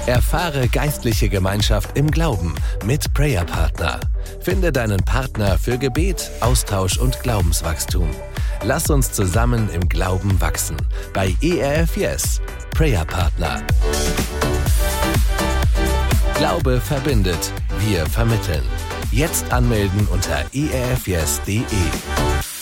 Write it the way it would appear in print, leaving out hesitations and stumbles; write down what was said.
Erfahre geistliche Gemeinschaft im Glauben mit Prayer Partner. Finde deinen Partner für Gebet, Austausch und Glaubenswachstum. Lass uns zusammen im Glauben wachsen. Bei ERF Yes, Prayer Partner. Glaube verbindet. Wir vermitteln. Jetzt anmelden unter erfyes.de.